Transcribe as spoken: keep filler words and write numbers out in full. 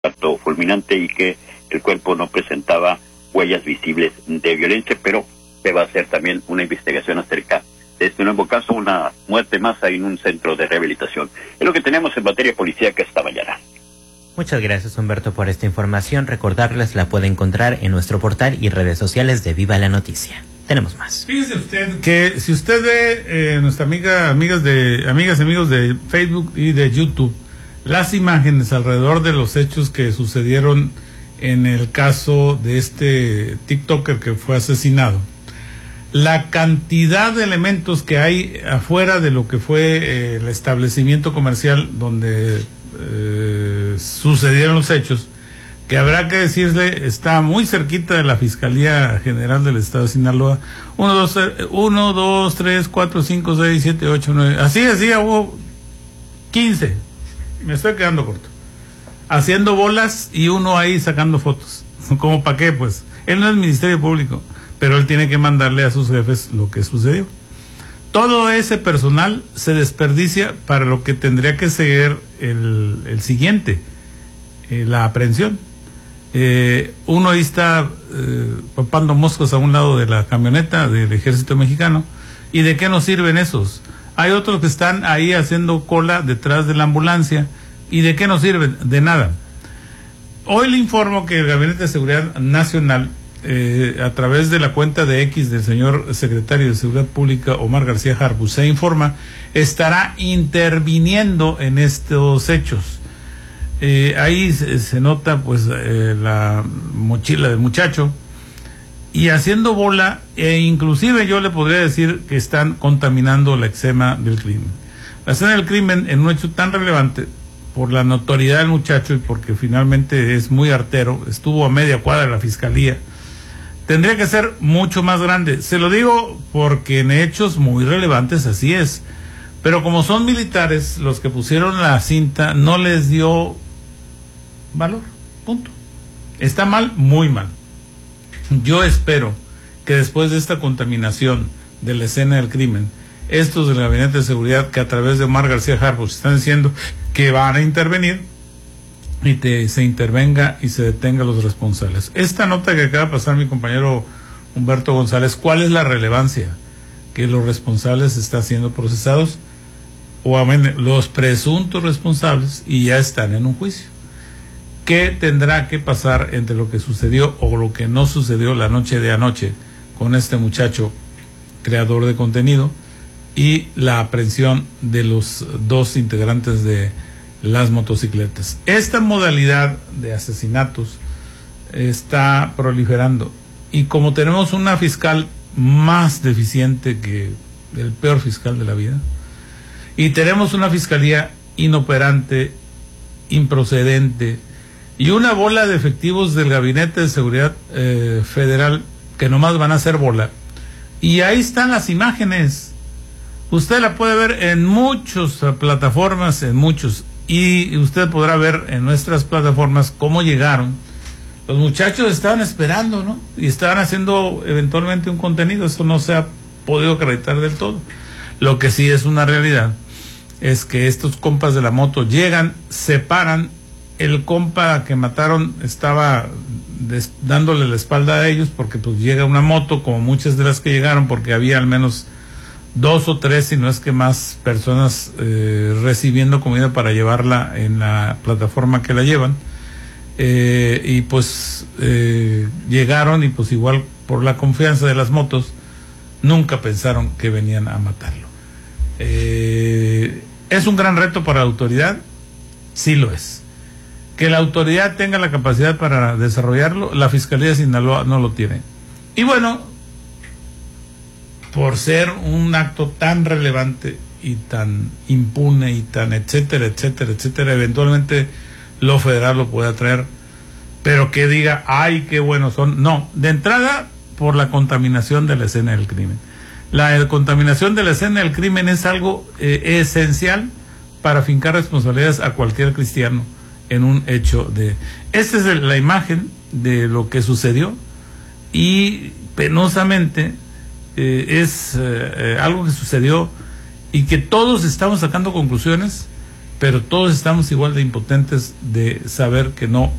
impacto fulminante y que el cuerpo no presentaba huellas visibles de violencia, pero se va a hacer también una investigación acerca de este nuevo caso, una muerte más en un centro de rehabilitación. Es lo que tenemos en materia policíaca esta mañana. Muchas gracias, Humberto, por esta información. Recordarles, la puede encontrar en nuestro portal y redes sociales de Viva la Noticia. Tenemos más. Fíjese usted que si usted ve eh, nuestra amiga, amigas de amigas y amigos de Facebook y de YouTube, las imágenes alrededor de los hechos que sucedieron en el caso de este TikToker que fue asesinado, la cantidad de elementos que hay afuera de lo que fue eh, el establecimiento comercial donde eh, sucedieron los hechos, que habrá que decirle, está muy cerquita de la Fiscalía General del Estado de Sinaloa. Uno, dos, uno, dos, tres, cuatro, cinco, seis, siete, ocho, nueve, así, así, hubo quince, me estoy quedando corto, haciendo bolas y uno ahí sacando fotos. ¿Cómo para qué? Pues él no es Ministerio Público, pero él tiene que mandarle a sus jefes lo que sucedió. Todo ese personal se desperdicia para lo que tendría que ser el, el siguiente, eh, la aprehensión. Eh, uno ahí está eh, papando moscos a un lado de la camioneta del Ejército Mexicano. ¿Y de qué nos sirven esos? Hay otros que están ahí haciendo cola detrás de la ambulancia. ¿Y de qué nos sirven? De nada. Hoy le informo que el Gabinete de Seguridad Nacional, eh, a través de la cuenta de X del señor secretario de Seguridad Pública, Omar García Harfuch, se informa, estará interviniendo en estos hechos. Eh, ahí se, se nota pues eh, la mochila del muchacho y haciendo bola, e inclusive yo le podría decir que están contaminando la escena del crimen. La escena del crimen, en un hecho tan relevante, por la notoriedad del muchacho y porque finalmente es muy artero, estuvo a media cuadra de la fiscalía, tendría que ser mucho más grande. Se lo digo porque en hechos muy relevantes así es, pero como son militares los que pusieron la cinta, no les dio valor, punto. Está mal, muy mal. Yo espero que después de esta contaminación de la escena del crimen, estos del Gabinete de Seguridad, que a través de Omar García Harfuch están diciendo que van a intervenir, y te, se intervenga y se detenga a los responsables. Esta nota que acaba de pasar mi compañero Humberto González, ¿cuál es la relevancia? Que los responsables están siendo procesados, o amén, los presuntos responsables, y ya están en un juicio. ¿Qué tendrá que pasar entre lo que sucedió o lo que no sucedió la noche de anoche con este muchacho creador de contenido y la aprehensión de los dos integrantes de las motocicletas? Esta modalidad de asesinatos está proliferando, y como tenemos una fiscal más deficiente que el peor fiscal de la vida, y tenemos una fiscalía inoperante, improcedente, y una bola de efectivos del Gabinete de Seguridad eh, Federal que nomás van a hacer bola, y ahí están las imágenes, usted la puede ver en muchas plataformas, en muchos, y usted podrá ver en nuestras plataformas cómo llegaron. Los muchachos estaban esperando, ¿no? Y estaban haciendo eventualmente un contenido. Eso no se ha podido acreditar del todo. Lo que sí es una realidad es que estos compas de la moto llegan, se paran, el compa que mataron estaba des, dándole la espalda a ellos, porque pues llega una moto, como muchas de las que llegaron, porque había al menos dos o tres, si no es que más personas eh, recibiendo comida para llevarla en la plataforma que la llevan, eh, y pues eh, llegaron, y pues igual por la confianza de las motos nunca pensaron que venían a matarlo. Eh, es un gran reto para la autoridad, sí lo es. Que la autoridad tenga la capacidad para desarrollarlo, la Fiscalía de Sinaloa no lo tiene. Y bueno, por ser un acto tan relevante y tan impune y tan etcétera, etcétera, etcétera, eventualmente lo federal lo puede traer, pero que diga, ay, qué buenos son. No, de entrada, por la contaminación de la escena del crimen. La contaminación de la escena del crimen es algo eh, esencial para fincar responsabilidades a cualquier cristiano en un hecho de... Esta es la imagen de lo que sucedió, y penosamente eh, es eh, algo que sucedió y que todos estamos sacando conclusiones pero todos estamos igual de impotentes de saber que no